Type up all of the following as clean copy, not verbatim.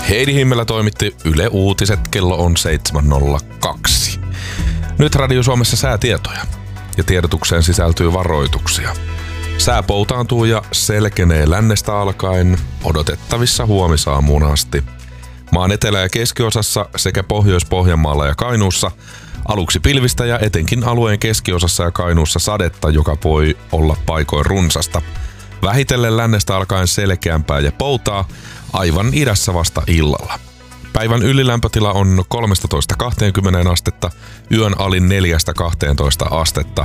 Heidi Himmelä toimitti Yle Uutiset, kello on 7.02. Nyt Radio Suomessa säätietoja ja tiedotukseen sisältyy varoituksia. Sää poutaantuu ja selkenee lännestä alkaen, odotettavissa huomisaamuun asti. Maan etelä- ja keskiosassa sekä Pohjois-Pohjanmaalla ja Kainuussa aluksi pilvistä ja etenkin alueen keskiosassa ja Kainuussa sadetta, joka voi olla paikoin runsasta. Vähitellen lännestä alkaen selkeämpää ja poutaa, aivan idässä vasta illalla. Päivän ylilämpötila on 13-20 astetta, yön alin 4-12 astetta.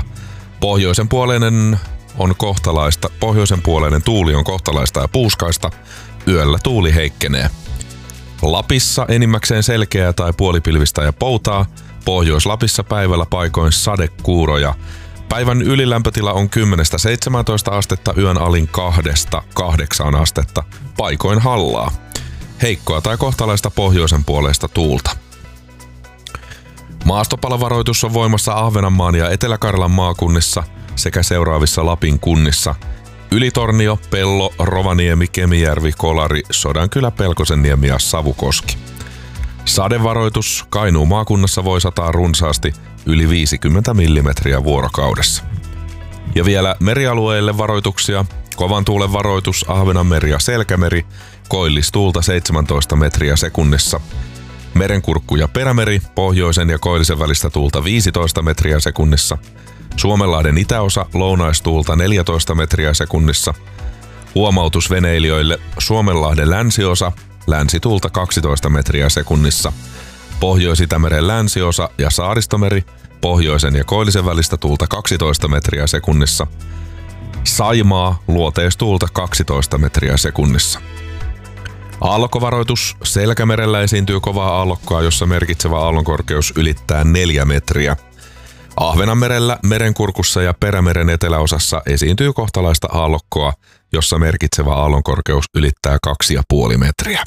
Pohjoisenpuoleinen tuuli on kohtalaista ja puuskaista, yöllä tuuli heikkenee. Lapissa enimmäkseen selkeää tai puolipilvistä ja poutaa, Pohjois-Lapissa päivällä paikoin sadekuuroja. Päivän ylilämpötila on 10-17 astetta, yön alin 2-8 astetta, paikoin hallaa. Heikkoa tai kohtalaista pohjoisen puoleista tuulta. Maastopalovaroitus on voimassa Ahvenanmaan ja Etelä-Karjalan maakunnissa sekä seuraavissa Lapin kunnissa: Ylitornio, Pello, Rovaniemi, Kemijärvi, Kolari, Sodankylä, Pelkosenniemi ja Savukoski. Sadevaroitus: Kainuun maakunnassa voi sataa runsaasti yli 50 millimetriä vuorokaudessa. Ja vielä merialueille varoituksia: kovan tuulen varoitus Ahvenanmeri ja Selkämeri, koillistuulta 17 metriä sekunnissa. Merenkurkku ja Perämeri, pohjoisen ja koillisen välistä tuulta 15 metriä sekunnissa. Suomenlahden itäosa, lounaistuulta 14 metriä sekunnissa. Huomautus veneilijöille: Suomenlahden länsiosa, länsituulta 12 metriä sekunnissa. Pohjois-Itämeren länsiosa ja Saaristomeri, pohjoisen ja koillisen välistä tuulta 12 metriä sekunnissa. Saimaa, luoteistuulta 12 metriä sekunnissa. Aallokkovaroitus: Selkämerellä esiintyy kovaa aallokkoa, jossa merkitsevä aallonkorkeus ylittää 4 metriä. Ahvenanmerellä, Merenkurkussa ja Perämeren eteläosassa esiintyy kohtalaista aallokkoa, jossa merkitsevä aallonkorkeus ylittää 2,5 metriä.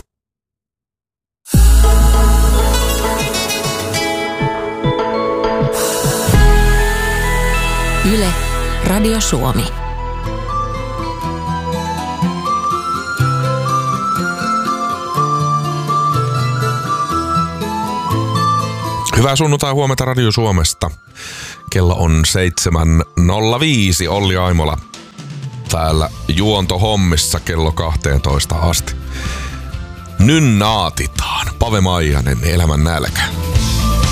Yle, Radio Suomi. Hyvää sunnuntai, huomenta Radio Suomesta. Kello on 7.05. Olli Aimola täällä juontohommissa kello 12 asti. Nyt naatitaan. Pave Maijanen, Elämän nälkä.